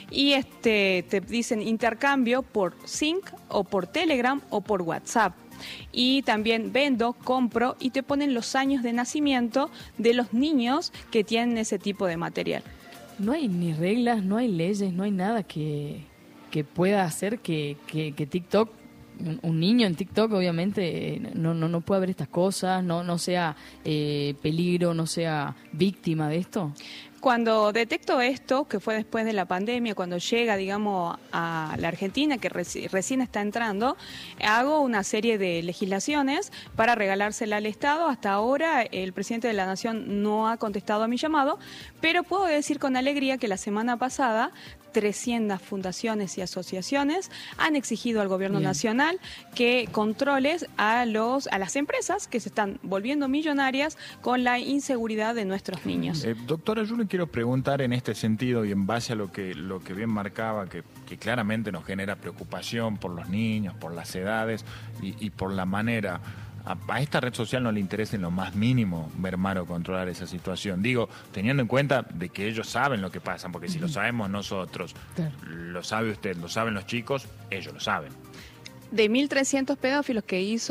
y te dicen intercambio por Sync o por Telegram o por WhatsApp. Y también vendo, compro y te ponen los años de nacimiento de los niños que tienen ese tipo de material. No hay ni reglas, no hay leyes, no hay nada que pueda hacer que TikTok, un niño en TikTok obviamente no pueda ver estas cosas, no sea peligro, no sea víctima de esto. Cuando detecto esto, que fue después de la pandemia, cuando llega, digamos, a la Argentina, que recién está entrando, hago una serie de legislaciones para regalársela al Estado. Hasta ahora el presidente de la Nación no ha contestado a mi llamado, pero puedo decir con alegría que la semana pasada 300 fundaciones y asociaciones han exigido al gobierno nacional que controles a las empresas que se están volviendo millonarias con la inseguridad de nuestros niños. Doctora, yo le quiero preguntar en este sentido y en base a lo que bien marcaba, que claramente nos genera preocupación por los niños, por las edades y por la manera. A esta red social no le interesa en lo más mínimo mermar o controlar esa situación. Digo, teniendo en cuenta de que ellos saben lo que pasa, porque si lo sabemos nosotros, lo sabe usted, lo saben los chicos, ellos lo saben. De 1.300 pedófilos que hizo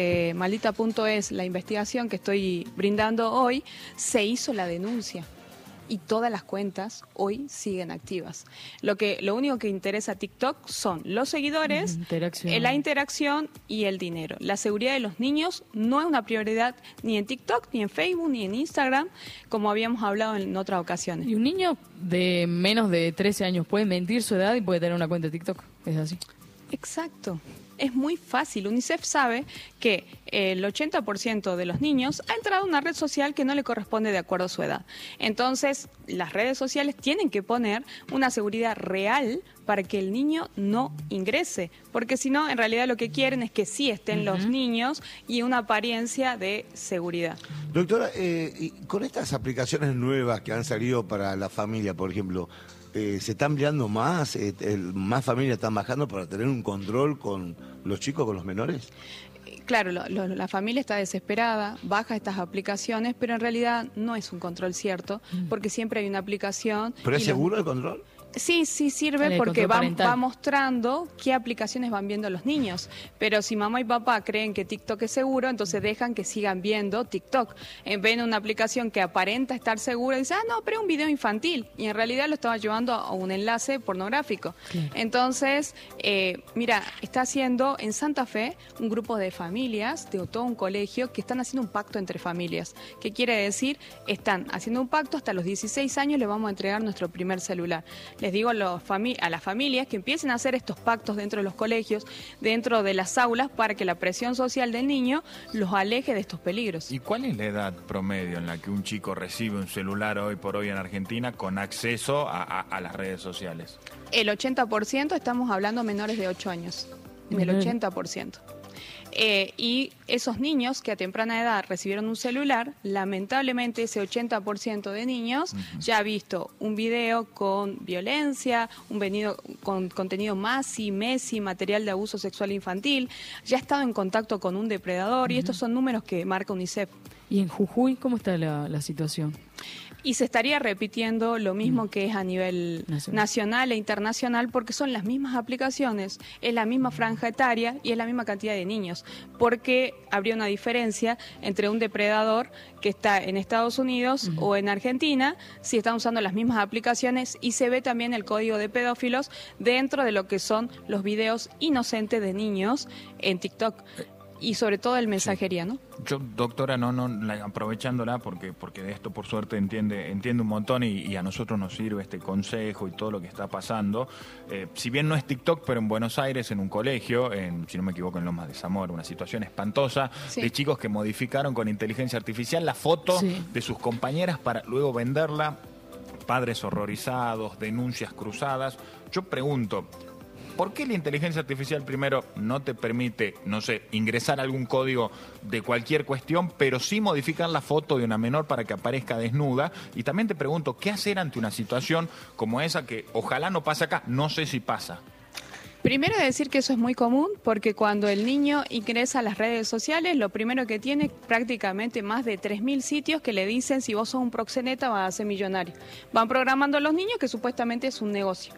Maldita.es, la investigación que estoy brindando hoy, se hizo la denuncia. Y todas las cuentas hoy siguen activas. Lo único que interesa a TikTok son los seguidores, la interacción y el dinero. La seguridad de los niños no es una prioridad ni en TikTok, ni en Facebook, ni en Instagram, como habíamos hablado en otras ocasiones. Y un niño de menos de 13 años puede mentir su edad y puede tener una cuenta de TikTok. ¿Es así? Exacto. Es muy fácil. UNICEF sabe que el 80% de los niños ha entrado a una red social que no le corresponde de acuerdo a su edad. Entonces, las redes sociales tienen que poner una seguridad real para que el niño no ingrese, porque si no, en realidad lo que quieren es que sí estén los niños y una apariencia de seguridad. Doctora, y con estas aplicaciones nuevas que han salido para la familia, por ejemplo, ¿se está ampliando más? ¿Más familias están bajando para tener un control con los chicos, con los menores? Claro, la familia está desesperada, baja estas aplicaciones, pero en realidad no es un control cierto, porque siempre hay una aplicación. ¿Pero es seguro el control? Sí, sirve porque va mostrando qué aplicaciones van viendo los niños. Pero si mamá y papá creen que TikTok es seguro, entonces dejan que sigan viendo TikTok. Ven una aplicación que aparenta estar segura y dicen, no, pero es un video infantil. Y en realidad lo estaba llevando a un enlace pornográfico. Sí. Entonces, mira, está haciendo en Santa Fe un grupo de familias, de todo un colegio, que están haciendo un pacto entre familias. ¿Qué quiere decir? Están haciendo un pacto, hasta los 16 años les vamos a entregar nuestro primer celular. Les digo a las familias que empiecen a hacer estos pactos dentro de los colegios, dentro de las aulas, para que la presión social del niño los aleje de estos peligros. ¿Y cuál es la edad promedio en la que un chico recibe un celular hoy por hoy en Argentina con acceso a las redes sociales? El 80%, estamos hablando menores de 8 años, del 80%. Y esos niños que a temprana edad recibieron un celular, lamentablemente ese 80% de niños ya ha visto un video con violencia, con contenido Messi, material de abuso sexual infantil, ya ha estado en contacto con un depredador y estos son números que marca UNICEF. ¿Y en Jujuy cómo está la situación? Y se estaría repitiendo lo mismo que es a nivel nacional e internacional, porque son las mismas aplicaciones, es la misma franja etaria y es la misma cantidad de niños, porque habría una diferencia entre un depredador que está en Estados Unidos o en Argentina, si están usando las mismas aplicaciones, y se ve también el código de pedófilos dentro de lo que son los videos inocentes de niños en TikTok. Y sobre todo el mensajería, ¿no? Yo, doctora, aprovechándola, porque de esto por suerte entiende un montón y a nosotros nos sirve este consejo y todo lo que está pasando. Si bien no es TikTok, pero en Buenos Aires, en un colegio, si no me equivoco, en Lomas de Zamora, una situación espantosa de chicos que modificaron con inteligencia artificial la foto de sus compañeras para luego venderla. Padres horrorizados, denuncias cruzadas. Yo pregunto, ¿por qué la inteligencia artificial primero no te permite, ingresar algún código de cualquier cuestión, pero sí modificar la foto de una menor para que aparezca desnuda? Y también te pregunto, ¿qué hacer ante una situación como esa que ojalá no pase acá? No sé si pasa. Primero decir que eso es muy común, porque cuando el niño ingresa a las redes sociales, lo primero que tiene prácticamente más de 3.000 sitios que le dicen, si vos sos un proxeneta vas a ser millonario. Van programando a los niños que supuestamente es un negocio.